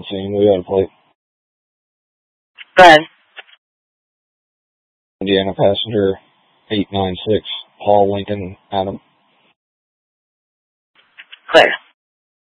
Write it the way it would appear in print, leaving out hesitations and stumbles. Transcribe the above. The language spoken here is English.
scene. We got a plate. Go ahead. Indiana passenger 896, Paul Lincoln Adam. Clear.